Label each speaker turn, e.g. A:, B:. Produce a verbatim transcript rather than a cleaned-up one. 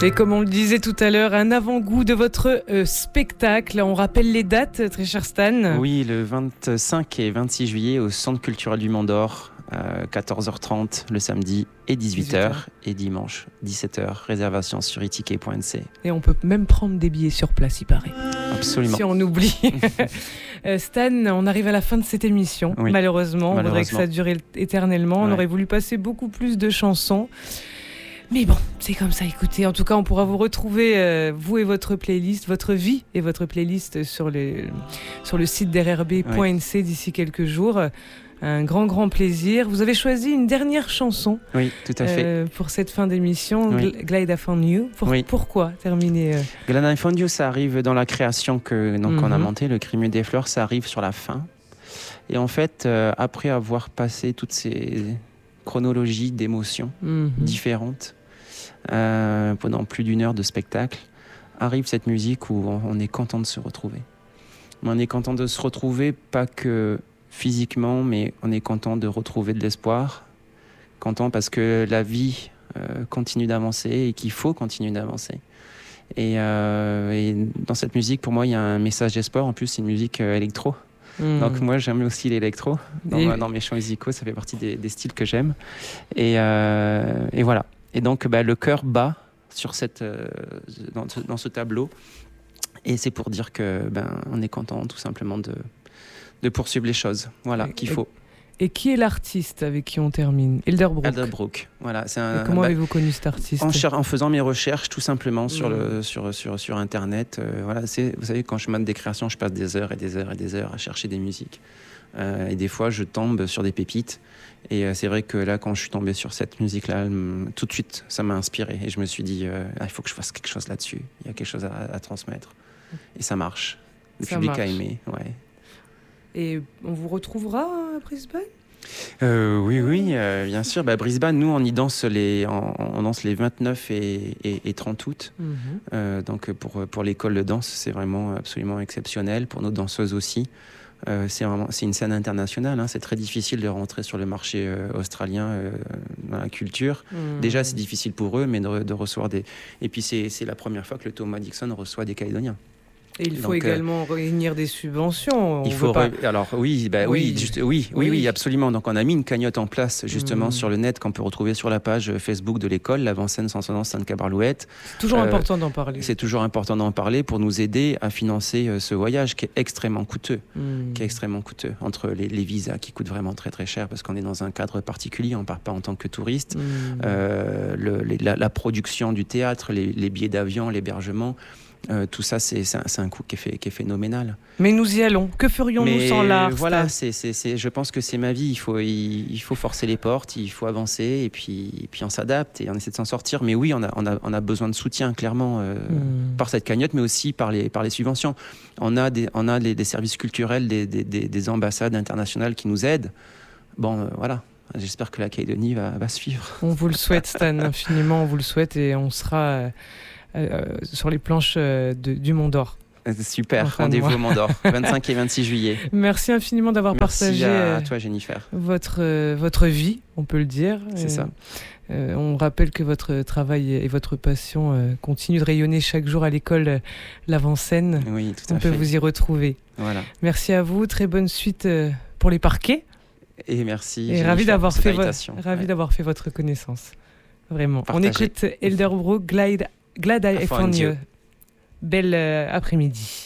A: Et comme on le disait tout à l'heure, un avant-goût de votre euh, spectacle. On rappelle les dates, très cher Stan.
B: Oui, le vingt-cinq et vingt-six juillet au Centre culturel du Mont d'Or, euh, quatorze heures trente le samedi et dix-huit heures, dix-huit heures. Et dimanche dix-sept heures. Réservation sur iticket point n c.
A: Et on peut même prendre des billets sur place, il paraît.
B: Absolument.
A: Si on oublie. euh, Stan, on arrive à la fin de cette émission.
B: Oui.
A: Malheureusement,
B: Malheureusement,
A: on voudrait que ça dure éternellement. Ouais. On aurait voulu passer beaucoup plus de chansons. Mais bon, c'est comme ça, écoutez. En tout cas, on pourra vous retrouver, euh, vous et votre playlist, votre vie et votre playlist sur, les, sur le site d r r b point n c oui. d'ici quelques jours. Un grand, grand plaisir. Vous avez choisi une dernière chanson.
B: Oui, tout à fait.
A: Euh, pour cette fin d'émission,
B: oui.
A: Glide I Found You. Pour, oui. Pourquoi terminer euh...
B: Glide I Found You, ça arrive dans la création que, donc, mm-hmm. on a montée, le Crime des fleurs, ça arrive sur la fin. Et en fait, euh, après avoir passé toutes ces chronologies d'émotions mm-hmm. différentes, Euh, pendant plus d'une heure de spectacle, arrive cette musique où on, on est content de se retrouver. On est content de se retrouver, pas que physiquement, mais on est content de retrouver de l'espoir. Content parce que la vie euh, continue d'avancer et qu'il faut continuer d'avancer. Et, euh, et dans cette musique, pour moi, il y a un message d'espoir. En plus, c'est une musique euh, électro. Mmh. Donc moi, j'aime aussi l'électro. Dans, et... dans mes chants musicaux, ça fait partie des, des styles que j'aime. Et, euh, et voilà. Et donc, bah, le cœur bat sur cette, euh, dans, ce, dans ce tableau. Et c'est pour dire que ben, on est content, tout simplement, de, de poursuivre les choses. Voilà, et, qu'il faut.
A: Et qui est l'artiste avec qui on termine ? Elderbrook.
B: Elderbrook, voilà. C'est un,
A: et comment
B: bah,
A: avez-vous connu cet artiste ?
B: en, cher- en faisant mes recherches, tout simplement, sur, mmh. le, sur, sur, sur Internet. Euh, voilà, c'est, vous savez, quand je mène des créations, je passe des heures et des heures et des heures à chercher des musiques. Euh, et des fois, je tombe sur des pépites. Et euh, c'est vrai que là, quand je suis tombé sur cette musique-là, tout de suite, ça m'a inspiré. Et je me suis dit, euh, ah, il faut que je fasse quelque chose là-dessus. Il y a quelque chose à, à transmettre. Et ça marche. Le ça public marche. A aimé, ouais.
A: Et on vous retrouvera à Brisbane ?
B: Euh, oui, oui, euh, bien sûr. Bah, Brisbane, nous, on y danse les, on, on danse les vingt-neuf et, et, et trente août. Mm-hmm. Euh, donc, pour, pour l'école de danse, c'est vraiment absolument exceptionnel. Pour nos danseuses aussi. Euh, c'est, vraiment, c'est une scène internationale, hein. C'est très difficile de rentrer sur le marché euh, australien euh, dans la culture. Mmh. Déjà, c'est difficile pour eux, mais de, de recevoir des... Et puis, c'est, c'est la première fois que le Thomas Dixon reçoit des Calédoniens.
A: Et il faut Donc, également euh, réunir des subventions.
B: Il faut pas... re... Alors oui, bah, oui. Oui, juste, oui, oui, oui, oui, absolument. Donc on a mis une cagnotte en place justement mmh. sur le net qu'on peut retrouver sur la page Facebook de l'école, l'avant-scène Sansonance Sainte-Cabarlouette.
A: C'est toujours euh, important d'en parler.
B: C'est toujours important d'en parler pour nous aider à financer euh, ce voyage qui est extrêmement coûteux, mmh. qui est extrêmement coûteux. Entre les, les visas qui coûtent vraiment très très cher parce qu'on est dans un cadre particulier, on part pas en tant que touriste. Mmh. Euh, le, les, la, la production du théâtre, les, les billets d'avion, l'hébergement. Euh, tout ça, c'est, c'est, un, c'est un coût qui est, fait, qui est phénoménal.
A: Mais nous y allons. Que ferions-nous Mais sans l'art ?
B: Voilà, c'est, c'est, c'est, je pense que c'est ma vie. Il faut, il, il faut forcer les portes, il faut avancer, et puis, et puis on s'adapte et on essaie de s'en sortir. Mais oui, on a, on a, on a besoin de soutien, clairement, euh, mmh. par cette cagnotte, mais aussi par les, par les subventions. On a des, on a des, des services culturels, des, des, des, des ambassades internationales qui nous aident. Bon, euh, voilà. J'espère que la Calédonie va, va suivre.
A: On vous le souhaite, Stan, infiniment. On vous le souhaite et on sera... Euh... Euh, sur les planches euh, de, du Mont d'Or.
B: Super, enfin, rendez-vous au Mont d'Or, vingt-cinq et vingt-six juillet.
A: Merci infiniment d'avoir
B: Merci
A: partagé
B: à, à toi, Jennifer.
A: Votre, euh, votre vie, on peut le dire.
B: C'est euh, ça.
A: Euh, on rappelle que votre travail et votre passion euh, continuent de rayonner chaque jour à l'école euh, l'avant-scène.
B: Oui, tout à
A: on
B: fait.
A: peut vous y retrouver.
B: Voilà.
A: Merci à vous, très bonne suite euh, pour les parquets.
B: Et merci.
A: Et ravi d'avoir fait, vo- ravi ouais. d'avoir fait votre connaissance. Vraiment. Partagez. On écoute Elderbrook, Glide Glad I Found You. Bel euh, après-midi.